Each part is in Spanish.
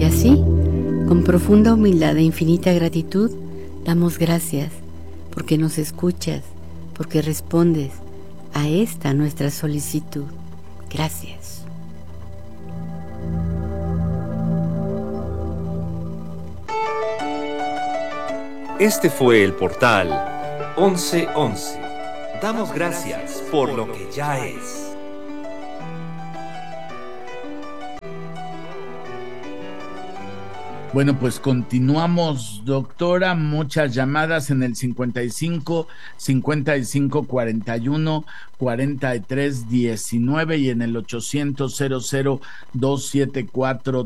así, con profunda humildad e infinita gratitud, damos gracias porque nos escuchas, porque respondes a esta nuestra solicitud. Gracias. Este fue el portal 1111. Damos gracias por lo que ya es. Bueno, pues continuamos, doctora. Muchas llamadas en el 55 55 41 43 19 y en el 800 00 274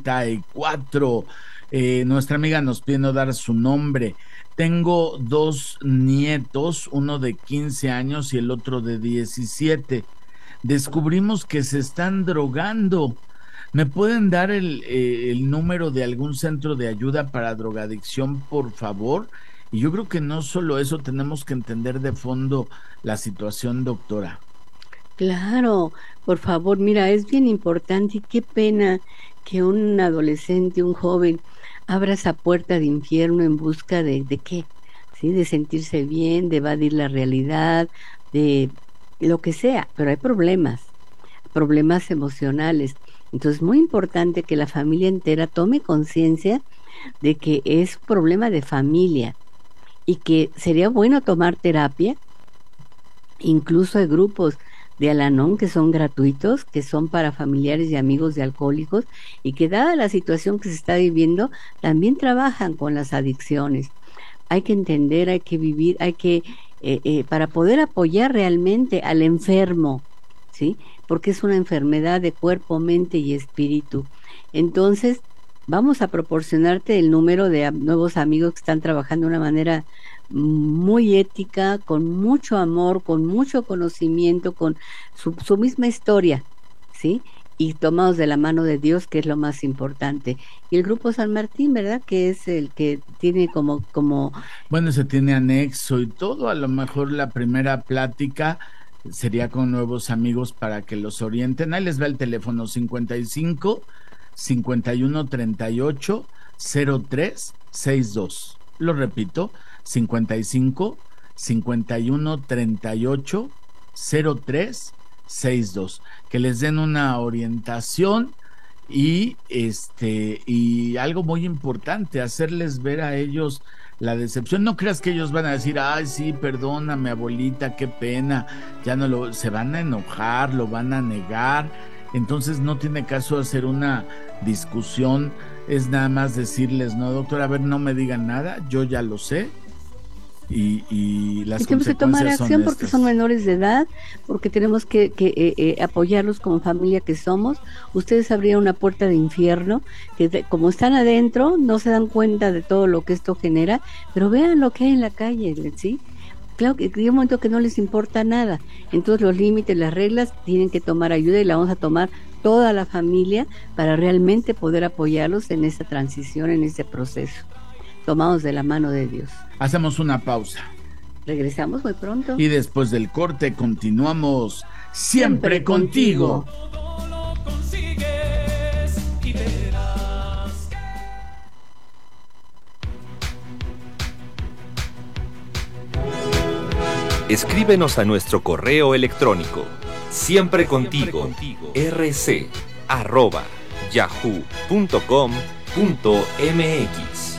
34. Nuestra amiga nos pide no dar su nombre. Tengo 2 nietos, uno de 15 años y el otro de 17. Descubrimos que se están drogando. ¿Me pueden dar el número de algún centro de ayuda para drogadicción, por favor? Y yo creo que no solo eso, tenemos que entender de fondo la situación, doctora. Claro, por favor, mira, es bien importante y qué pena que un adolescente, un joven, abra esa puerta de infierno en busca de qué, ¿sí? De sentirse bien, de evadir la realidad, de lo que sea, pero hay problemas emocionales. Entonces, es muy importante que la familia entera tome conciencia de que es un problema de familia y que sería bueno tomar terapia. Incluso hay grupos de Al-Anon que son gratuitos, que son para familiares y amigos de alcohólicos y que dada la situación que se está viviendo, también trabajan con las adicciones. Hay que entender, hay que vivir, hay que, para poder apoyar realmente al enfermo, ¿sí? Porque es una enfermedad de cuerpo, mente y espíritu. Entonces, vamos a proporcionarte el número de nuevos amigos que están trabajando de una manera muy ética, con mucho amor, con mucho conocimiento, con su misma historia, ¿sí? Y tomados de la mano de Dios, que es lo más importante. Y el Grupo San Martín, ¿verdad? Que es el que tiene como... Bueno, se tiene anexo y todo, a lo mejor la primera plática sería con nuevos amigos para que los orienten. Ahí les va el teléfono 55 51 38 03 62. Lo repito, 55 51 38 03 62. Que les den una orientación y y algo muy importante, hacerles ver a ellos la decepción. No creas que ellos van a decir, ay, sí, perdóname, abuelita, qué pena, ya no lo, se van a enojar, lo van a negar. Entonces no tiene caso hacer una discusión, es nada más decirles, no, doctor, a ver, no me digan nada, yo ya lo sé. Y las tenemos que tomar acción porque estas. son menores de edad, porque tenemos que apoyarlos como familia que somos. Ustedes abrieron una puerta de infierno, que como están adentro, no se dan cuenta de todo lo que esto genera, pero vean lo que hay en la calle, ¿sí? Claro que hay un momento que no les importa nada, entonces los límites, las reglas, tienen que tomar ayuda y la vamos a tomar toda la familia para realmente poder apoyarlos en esta transición, en este proceso, tomados de la mano de Dios. Hacemos una pausa. Regresamos muy pronto. Y después del corte continuamos siempre contigo. Escríbenos a nuestro correo electrónico siemprecontigo@yahoo.com.mx.